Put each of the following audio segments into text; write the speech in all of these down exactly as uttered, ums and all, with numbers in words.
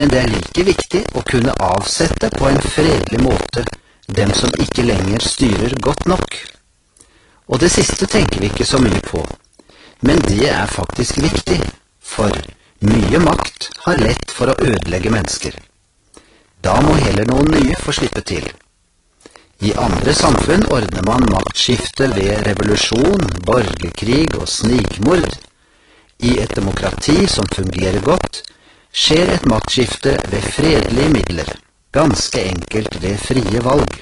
Men det er like viktig å kunne avsette på en fredelig måte dem som ikke lenger styrer godt nok. Og det siste tenker vi ikke så mye på. Men det er faktisk viktig, for mye makt har lett for å ødelegge mennesker. Da må heller noen nye få slippe til. I andre samfunn ordner man maktskifte ved revolusjon, borgerkrig og snikmord. I et demokrati som fungerer godt, skjer et maktskifte ved fredelige midler, ganske enkelt ved frie valg.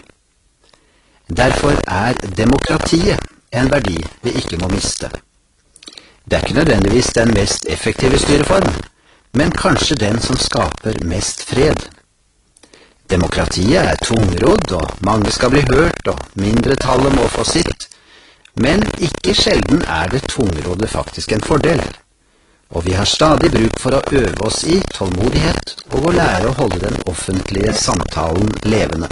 Derfor er demokratiet en verdi vi ikke må miste. Det er ikke nødvendigvis den mest effektive styreform, men kanskje den som skaper mest fred. Demokratiet er tungrodd, og mange skal bli hørt, og mindretallet må få sitt, men ikke sjelden er det tungrådet faktisk en fordel. Og vi har stadig bruk for å øve oss i tålmodighet og å lære å holde den offentlige samtalen levende.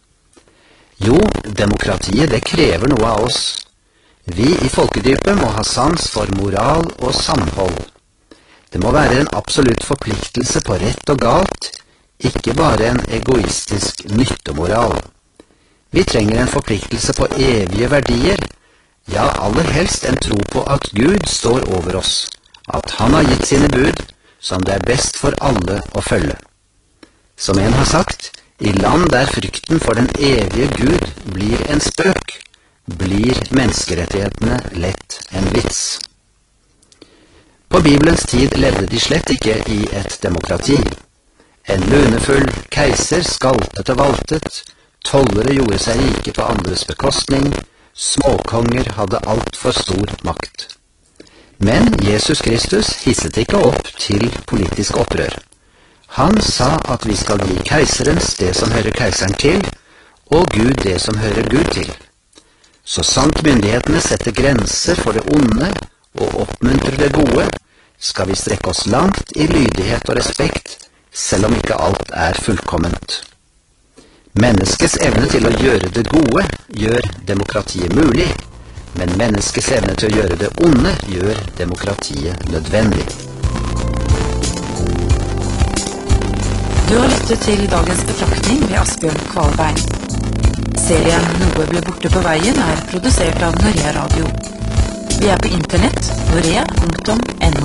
Jo, demokratiet det krever noe av oss. Vi i folkedypet må ha sans for moral og samhold. Det må være en absolutt forpliktelse på rett og galt, ikke bare en egoistisk nyttemoral. Vi trenger en forpliktelse på evige verdier, ja aller helst en tro på at Gud står over oss, at han har gitt sine bud som det er best for alle å følge. Som en har sagt, i land der frykten for den evige Gud blir en spøk, blir menneskerettighetene lett en vits. På Bibelens tid levde de slett ikke i et demokrati. En lunefull keiser skaltet og valtet, tollere gjorde seg rike på andres bekostning, småkonger hadde alt for stor makt. Men Jesus Kristus hisset ikke opp til politisk opprør. Han sa at vi skal gi keiserens det som hører keiseren til, og Gud det som hører Gud til. Så sant myndighetene setter grenser for det onde og oppmuntrer det gode, skal vi strekke oss langt i lydighet og respekt, selv om ikke alt er fullkomment. Menneskets evne til å gjøre det gode gjør demokratiet mulig, men menneskets evne til å gjøre det onde gjør demokratiet nødvendig. Du har lyttet til dagens betraktning ved Asbjørn Kvalbein. Serien Noe ble borte på veien er produsert av Norea Radio. Vi er på internett, norea punktum no.